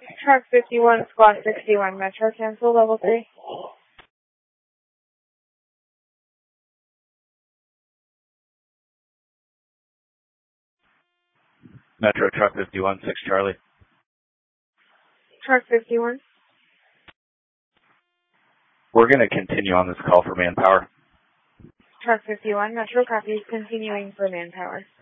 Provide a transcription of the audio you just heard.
Truck 51, Squad 61, Metro, cancel level 3. Metro Truck 51, 6 Charlie. Truck 51. We're going to continue on this call for manpower. Truck 51, Metro copies, continuing for manpower.